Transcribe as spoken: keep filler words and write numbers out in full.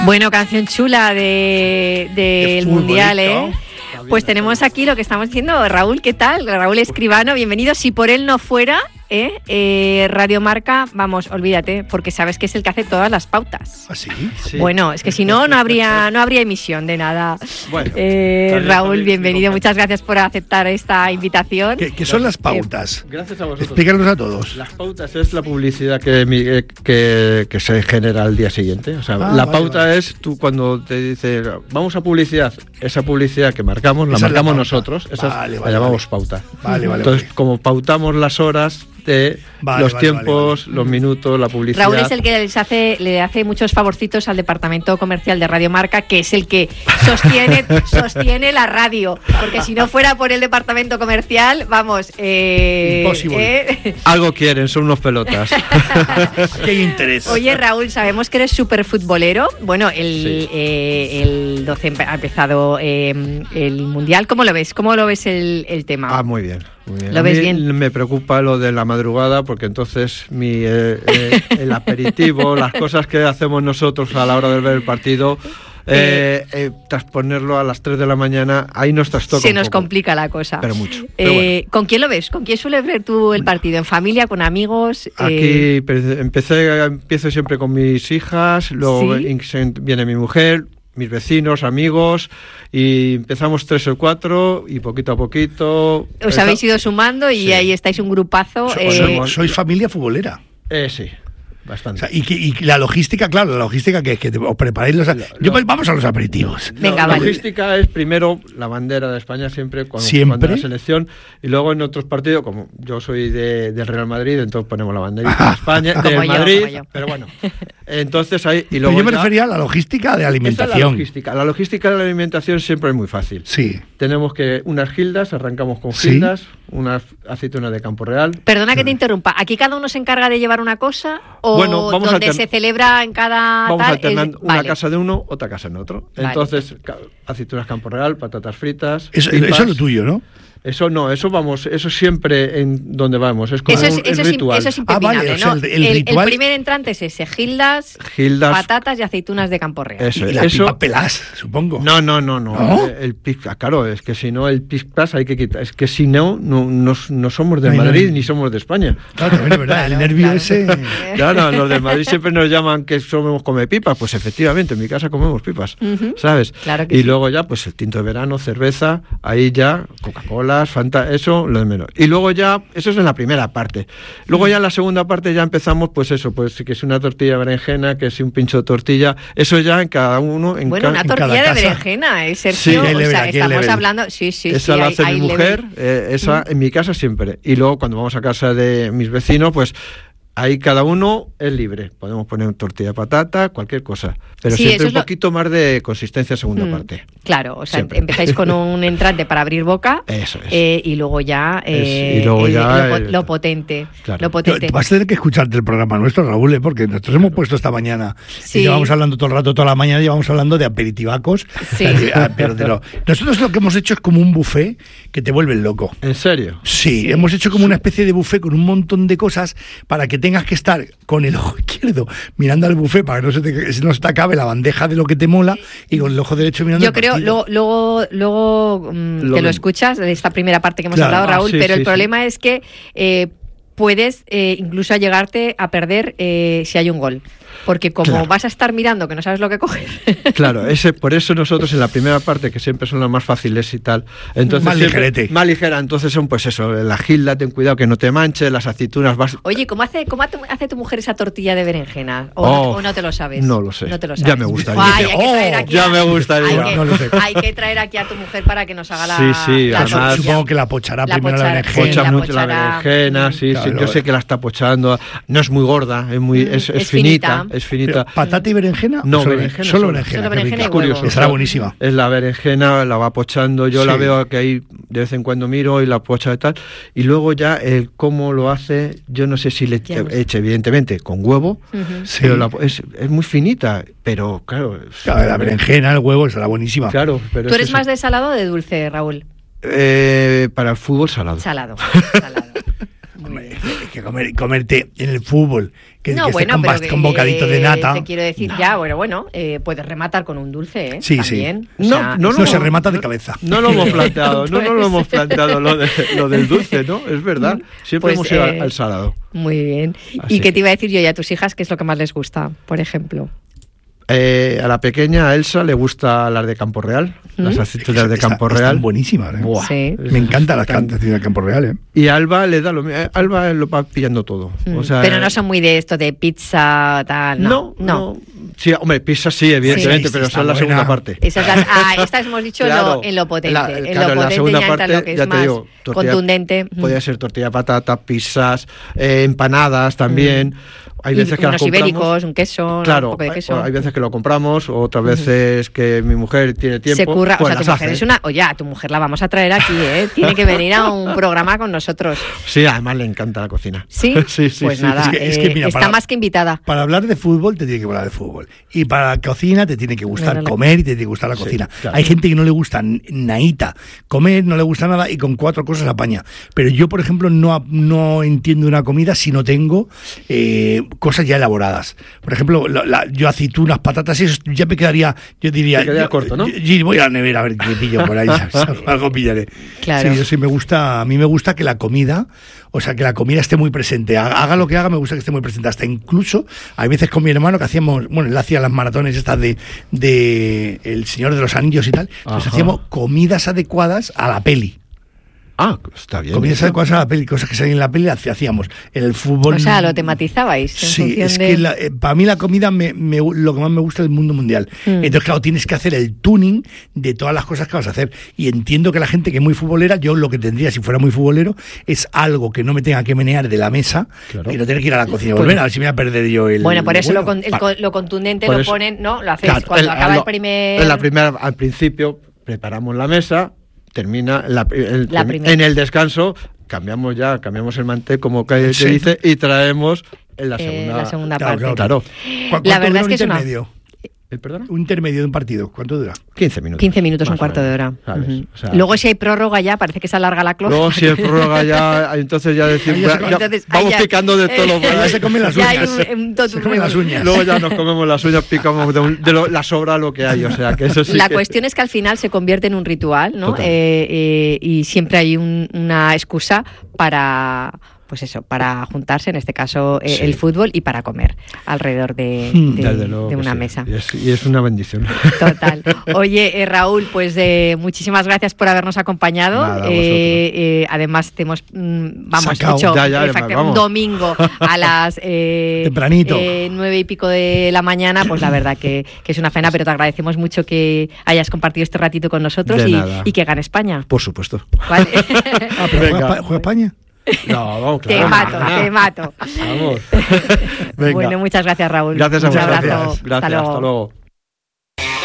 Bueno, canción chula de, de del Mundial, ¿eh? Pues tenemos aquí lo que estamos diciendo. Raúl, ¿qué tal? Raúl Escribano, bienvenido. Si por él no fuera, ¿eh? Eh, Radio Marca, vamos, olvídate, porque sabes que es el que hace todas las pautas. ¿Ah, sí? Sí. Bueno, es que si no, no habría no habría emisión de nada. Bueno, eh, también, Raúl, también, bienvenido. Muchas gracias por aceptar esta invitación. ¿Qué, qué son las pautas? Eh, gracias a vosotros. Explícanos a todos. Las pautas es la publicidad que, que, que se genera al día siguiente. O sea, ah, la vale, pauta vale. es tú cuando te dices, vamos a publicidad, esa publicidad que marcamos, la esa marcamos la nosotros, esa vale, vale, la llamamos vale. pauta. Vale, vale, Entonces, vale. como pautamos las horas de vale, los vale, tiempos, vale, vale. los minutos, la publicidad. Raúl es el que les hace, le hace muchos favorcitos al departamento comercial de Radio Marca, que es el que sostiene, sostiene la radio, porque si no fuera por el departamento comercial, vamos, eh, imposible. Eh. Algo quieren, son unos pelotas. Qué interés. Oye, Raúl, sabemos que eres súper futbolero. Bueno, el, sí. eh, el doce ha empezado eh, el Mundial. ¿Cómo lo ves? ¿Cómo lo ves el, el tema? Ah, muy bien. Muy bien. ¿Lo a ves mí bien? Me preocupa lo de la madrugada, porque entonces mi eh, eh, el aperitivo, las cosas que hacemos nosotros a la hora de ver el partido, eh, eh, transponerlo a las tres de la mañana, ahí nos trastoca Se un nos poco. complica la cosa. Pero mucho. Eh, Pero bueno. ¿Con quién lo ves? ¿Con quién sueles ver tú el partido? ¿En familia, con amigos? Aquí eh... empecé, empiezo siempre con mis hijas, luego ¿Sí? viene mi mujer, mis vecinos, amigos, y empezamos tres o cuatro y poquito a poquito... Os está... habéis ido sumando y sí. ahí estáis un grupazo. So, eh... sois, sois familia futbolera. Eh, sí. Bastante. O sea, y, que, y la logística, claro, la logística que, que te, os preparáis los... Lo, Yo, lo, vamos a los aperitivos. Venga, la vale. logística es primero la bandera de España siempre cuando, ¿Siempre? cuando la selección, y luego en otros partidos, como yo soy de, del Real Madrid, entonces ponemos la bandera de España, de yo, Madrid, pero bueno. Entonces ahí... Y luego pero yo me ya, refería a la logística de alimentación. La logística. la logística de la alimentación siempre es muy fácil. Sí. Tenemos que unas gildas, arrancamos con ¿Sí? gildas, unas aceitunas de Campo Real. Perdona que te interrumpa, ¿aquí cada uno se encarga de llevar una cosa o bueno, vamos donde a se celebra en cada vamos tal, alternando es... una vale. casa de uno, otra casa en otro. Vale. Entonces, aceitunas Campo Real, patatas fritas. Eso, pipas. eso es lo tuyo, ¿no? Eso no, eso vamos, eso siempre en donde vamos, es como eso es, un eso ritual. Es, eso es impepinable, ah, vale, o sea, ¿no? el, el, el, ritual... el primer entrante es ese, gildas, gildas, patatas y aceitunas de Campo Real. Eso, y la eso... pipa pelás, supongo. No, no, no, no. ¿No? El, el pic, claro, es que si no el pispas hay que quitar, es que si no, no, no, no somos de Ay, Madrid no. ni somos de España. Claro, también es verdad, Claro, el nervio claro. ese... Claro, los de Madrid siempre nos llaman que somos come pipas, pues efectivamente, en mi casa comemos pipas, Uh-huh. ¿sabes? Claro que y sí. luego ya, pues el tinto de verano, cerveza, ahí ya, Coca-Cola, Fanta, eso, lo de menos. Y luego ya, eso es en la primera parte. Luego ya en la segunda parte ya empezamos, pues eso, pues que es una tortilla de berenjena, que es un pincho de tortilla, eso ya en cada uno, en Bueno, ca- una en tortilla cada de casa. berenjena, ¿eh, Sergio? Sí, o level, sea, aquí estamos level. hablando... Sí, sí, esa sí. la hay, hace hay mi mujer, level. eh, esa Mm. en mi casa siempre. Y luego cuando vamos a casa de mis vecinos, pues ahí cada uno es libre. Podemos poner tortilla de patata, cualquier cosa. Pero Sí, siempre eso un es lo- poquito más de consistencia segunda Mm, parte. Claro, o sea, Siempre. empezáis con un entrante para abrir boca. Eso es. eh, y luego ya, eh, Es- y luego el- ya lo, po- el- lo potente. Claro. Lo potente. Vas a tener que escucharte el programa nuestro, Raúl, ¿eh? Porque nosotros hemos puesto esta mañana. Sí. Y llevamos hablando todo el rato, toda la mañana, llevamos hablando de aperitivacos. Sí. Ah, pero de lo- Nosotros lo que hemos hecho es como un buffet que te vuelve loco. ¿En serio? Sí, Sí. hemos hecho como una especie de buffet con un montón de cosas para que tengas que estar con el ojo izquierdo mirando al buffet para que no se te, no se te acabe la bandeja de lo que te mola y con el ojo derecho mirando Yo el creo, partido. luego, luego, luego mm, Lo te lo ven. escuchas de esta primera parte que hemos Claro. hablado, Ah, Raúl, sí, pero sí, el problema es que eh, puedes eh, incluso a llegarte a perder eh, si hay un gol. Porque como Claro. vas a estar mirando que no sabes lo que coger. Claro, ese, por eso nosotros en la primera parte, que siempre son las más fáciles y tal, entonces Más siempre- ligerete. más ligera, entonces son pues eso, la gilda, ten cuidado que no te manche, las aceitunas vas... Oye, ¿cómo hace, cómo hace hace tu mujer esa tortilla de berenjena? ¿O, Oh, no, o no te lo sabes? no lo sé. No te lo Ya sabes. me gustaría. Ay, hay que traer Oh, aquí ya a- me gustaría. Hay que, No lo sé. hay que traer aquí a tu mujer para que nos haga la... Sí, sí, la además- tortilla. Supongo que la pochará La primero pochara, la sí, berenjena. Pocha la mucho la pochará. berenjena, sí, Claro. sí, yo sé que la está pochando, no es muy gorda, es muy Mm, es, es es finita, finita. es finita. Pero, ¿patata y berenjena? No, ¿O solo berenjena Solo solo. berenjena. Solo qué berenjena rica. y huevo. Curioso. Estará buenísima. Es la berenjena, la va pochando, yo Sí. la veo que ahí de vez en cuando miro y la pocha y tal, y luego ya el cómo lo hace, yo no sé si le Ya. eche evidentemente con huevo, Ujú. Sí. pero la- es, es muy finita, pero claro, es- Claro, la berenjena, el huevo, estará buenísima. claro, pero ¿Tú es eres que más eso- de salado o de dulce, Raúl? eh, para el fútbol salado. Salado. Salado. Muy bien. Es que comer, comerte en el fútbol, que, no, que bueno, con, pero que, con bocaditos de nata. Te quiero decir, no. ya, bueno, bueno, eh, puedes rematar con un dulce, ¿eh? Sí, También. sí. O sea, no, no, no se no, remata de no, cabeza. No lo hemos planteado, no, no lo hemos planteado lo, de, lo del dulce, ¿no? Es verdad. Siempre Pues, hemos ido eh, al, al salado. Muy bien. Así ¿Y qué te iba a decir yo? ¿Y a tus hijas qué es lo que más les gusta, por ejemplo? Eh, a la pequeña, a Elsa, le gusta las de Campo Real, ¿Mm? las aceitunas es que de Campo está, Real. Están buenísimas, ¿eh? Buah, sí. Me encantan las aceitunas de Campo Real, ¿eh? Y a Alba le da lo mismo. Alba lo va pillando todo. Mm. O sea, pero no son muy de esto de pizza, tal. No, no. no. no. Sí, hombre, pizza sí, evidentemente, sí, pero esa es la buena. segunda parte. Esa es la, ah, esta hemos dicho claro, lo, en lo potente. La, en claro, lo potente la segunda ya parte, lo que es ya te más digo, tortilla, contundente. Podría ser tortilla de patata, pizzas, eh, empanadas también. Mm. Hay veces y que unos las compramos, ibéricos, un queso, claro, un poco de queso. Hay, hay veces que lo compramos, otras veces uh-huh. que mi mujer tiene tiempo. Se curra, pues o sea, tu mujer hace. es una. Oye, a tu mujer la vamos a traer aquí, ¿eh? Tiene que venir a un programa con nosotros. Sí, además le encanta la cocina. Sí, sí, sí. Pues sí. nada, es que, es que, mira, eh, está para, más que invitada. Para hablar de fútbol te tiene que hablar de fútbol. Y para la cocina te tiene que gustar claro, comer y te tiene que gustar la cocina. Sí, claro. Hay gente que no le gusta naíta comer, no le gusta nada y con cuatro cosas apaña. Pero yo, por ejemplo, no, no entiendo una comida si no tengo eh, cosas ya elaboradas. Por ejemplo, La, la, yo aceitunas, patatas, eso ya me quedaría, yo diría, quedaría yo, corto, ¿no? Yo, yo voy a la nevera a ver qué pillo por ahí, algo pillaré. Claro. Sí, yo sí me gusta, a mí me gusta que la comida, o sea, que la comida esté muy presente, haga lo que haga, me gusta que esté muy presente, hasta incluso, hay veces con mi hermano que hacíamos, bueno, él hacía las maratones estas de, de El Señor de los Anillos y tal, entonces Ajá. hacíamos comidas adecuadas a la peli. Ah, está bien. Comidas adecuadas a la peli, cosas que salían en la peli, hacíamos. En el fútbol. O sea, lo tematizabais. Sí, es de... que la, eh, para mí la comida, me, me, lo que más me gusta es el mundo mundial. Mm. Entonces, claro, tienes que hacer el tuning de todas las cosas que vas a hacer. Y entiendo que la gente que es muy futbolera, yo lo que tendría si fuera muy futbolero, es algo que no me tenga que menear de la mesa claro. y no tener que ir a la cocina y volver, pues, a ver si me voy a perder yo el. Bueno, por eso bueno. lo, con, el, para, lo contundente lo eso, ponen, ¿no? Lo hacéis claro, cuando el, acaba lo, el primer. En la primera, al principio, preparamos la mesa. Termina la, el, la en el descanso cambiamos ya cambiamos el mantel como que sí. se dice y traemos en la segunda, eh, la segunda claro, parte claro. Claro. La verdad es que es una ¿El perdón? Un intermedio de un partido, ¿cuánto dura? quince minutos. quince minutos, un cuarto de hora. Uh-huh. O sea, luego si hay prórroga ya, parece que se alarga la cloja. Luego si hay prórroga ya, entonces ya decimos, ya, ya, entonces, vamos ya, picando de todo. Eh, ya se comen las uñas. Ya un, un se comen las uñas. Luego ya nos comemos las uñas, picamos de, un, de lo, la sobra lo que hay, o sea que eso sí La que... cuestión es que al final se convierte en un ritual, ¿no? Eh, eh, y siempre hay un, una excusa para... pues eso, para juntarse, en este caso eh, sí. el fútbol, y para comer alrededor de, de, de una sí. mesa. Y es, y es una bendición. Total. Oye, eh, Raúl, pues eh, muchísimas gracias por habernos acompañado. Nada, eh, eh, además, te hemos, mm, vamos, Sacao. hecho ya, ya, efecti- vamos. un domingo a las eh, tempranito eh, nueve y pico de la mañana, pues la verdad que, que es una pena, pero te agradecemos mucho que hayas compartido este ratito con nosotros y, y que gane España. Por supuesto. ¿Vale? ah, pero juega, juega España. No, vamos, claro. Te mato, ah, te mato. Vamos. Bueno, muchas gracias, Raúl. Gracias a Un vosotros. abrazo. Gracias. Gracias. Hasta luego. Hasta luego.